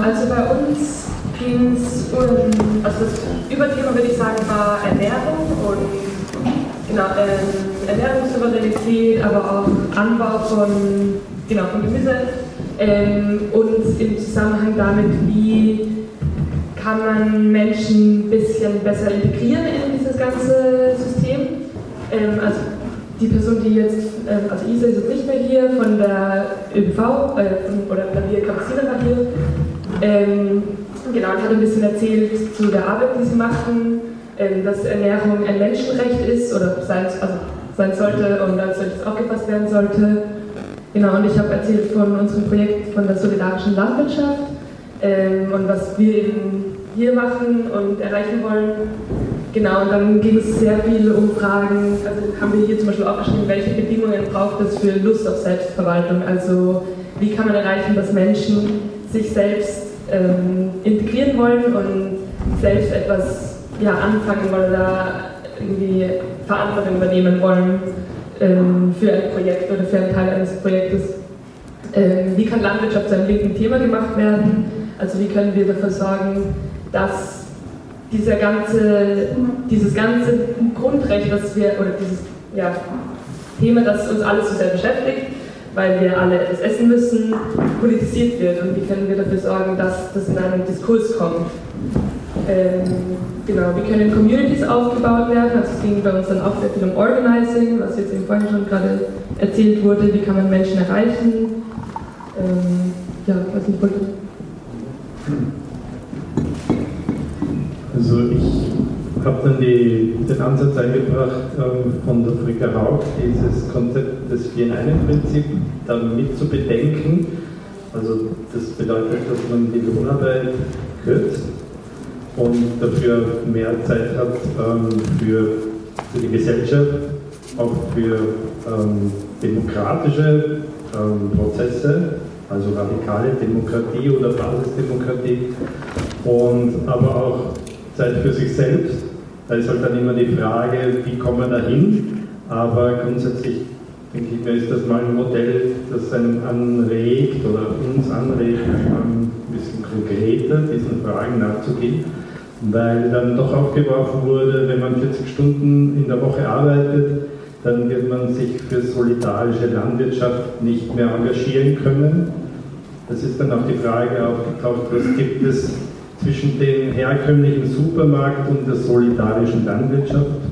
also bei uns ging es also das Überthema, würde ich sagen, war Ernährung und genau, Ernährungssouveränität, aber auch Anbau von Gemüse und im Zusammenhang damit, wie kann man Menschen ein bisschen besser integrieren in dieses ganze System. Also die Person, die jetzt, also Isa ist jetzt nicht mehr hier, von der ÖBV, oder Klavier Kapuziner war hier, genau, und hat ein bisschen erzählt zu der Arbeit, die sie machen, dass Ernährung ein Menschenrecht ist, oder sein sollte und als solches aufgefasst werden sollte. Genau, und ich habe erzählt von unserem Projekt von der solidarischen Landwirtschaft und was wir eben hier machen und erreichen wollen. Genau, und dann ging es sehr viel um Fragen, also haben wir hier zum Beispiel aufgeschrieben, welche Bedingungen braucht es für Lust auf Selbstverwaltung, also wie kann man erreichen, dass Menschen sich selbst integrieren wollen und selbst etwas anfangen wollen oder irgendwie Verantwortung übernehmen wollen für ein Projekt oder für einen Teil eines Projektes. Wie kann Landwirtschaft zu einem linken Thema gemacht werden? Also wie können wir dafür sorgen, dass dieses ganze Grundrecht, das wir, oder dieses Thema, das uns alle so sehr beschäftigt, weil wir alle etwas essen müssen, politisiert wird und wie können wir dafür sorgen, dass das in einen Diskurs kommt. Genau, wie können Communities aufgebaut werden, also es ging bei uns dann auch sehr viel um Organizing, was jetzt eben vorhin schon gerade erzählt wurde, wie kann man Menschen erreichen, was nicht wollte. Also ich habe dann den Ansatz eingebracht von der Frika Haug, dieses Konzept des 4-in-1-Prinzip mit zu bedenken. Also das bedeutet, dass man die Lohnarbeit kürzt und dafür mehr Zeit hat für die Gesellschaft, auch für demokratische Prozesse, also radikale Demokratie oder Basisdemokratie, und aber auch Zeit für sich selbst. Da ist halt dann immer die Frage, wie kommen wir da hin? Aber grundsätzlich denke ich mir, ist das mal ein Modell, das einen anregt oder uns anregt, ein bisschen konkreter diesen Fragen nachzugehen, weil dann doch aufgeworfen wurde, wenn man 40 Stunden in der Woche arbeitet, dann wird man sich für solidarische Landwirtschaft nicht mehr engagieren können. Das ist dann auch die Frage aufgetaucht, was gibt es zwischen dem herkömmlichen Supermarkt und der solidarischen Landwirtschaft.